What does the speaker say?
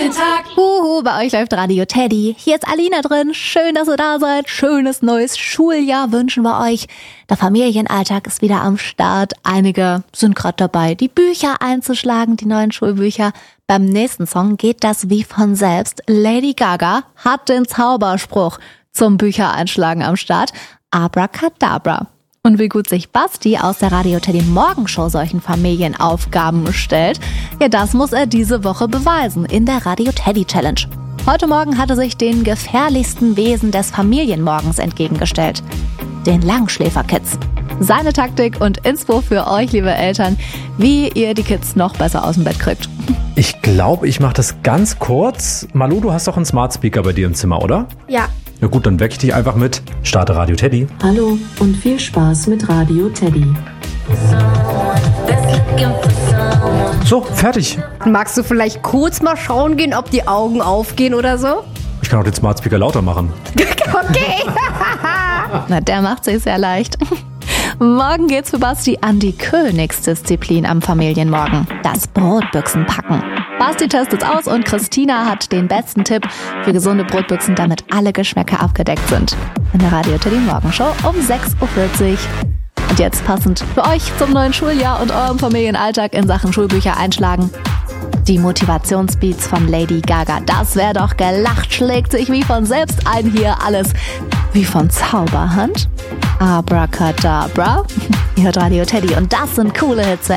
Elterntag. Bei euch läuft Radio Teddy. Hier ist Alina drin. Schön, dass ihr da seid. Schönes neues Schuljahr wünschen wir euch. Der Familienalltag ist wieder am Start. Einige sind gerade dabei, die Bücher einzuschlagen, die neuen Schulbücher. Beim nächsten Song geht das wie von selbst. Lady Gaga hat den Zauberspruch zum Büchereinschlagen am Start. Abracadabra. Und wie gut sich Basti aus der Radio Teddy Morgenshow solchen Familienaufgaben stellt, ja, das muss er diese Woche beweisen in der Radio Teddy Challenge. Heute Morgen hat er sich den gefährlichsten Wesen des Familienmorgens entgegengestellt, den Langschläferkids. Seine Taktik und Inspo für euch, liebe Eltern, wie ihr die Kids noch besser aus dem Bett kriegt. Ich glaube, ich mache das ganz kurz. Malu, du hast doch einen Smart Speaker bei dir im Zimmer, oder? Ja. Ja gut, dann wecke ich dich einfach mit. Starte Radio Teddy. Hallo und viel Spaß mit Radio Teddy. So, fertig. Magst du vielleicht kurz mal schauen gehen, ob die Augen aufgehen oder so? Ich kann auch den Smart Speaker lauter machen. Okay. Na, der macht sich sehr leicht. Morgen geht's für Basti an die Königsdisziplin am Familienmorgen. Das Brotbüchsenpacken. Basti testet's aus und Christina hat den besten Tipp für gesunde Brotbüchsen, damit alle Geschmäcker abgedeckt sind. In der Radio Teddy Morgenshow um 6.40 Uhr. Und jetzt passend für euch zum neuen Schuljahr und eurem Familienalltag in Sachen Schulbücher einschlagen. Die Motivationsbeats von Lady Gaga. Das wäre doch gelacht, schlägt sich wie von selbst ein hier alles. Wie von Zauberhand. Abracadabra. Ihr hört Radio Teddy und das sind coole Hits für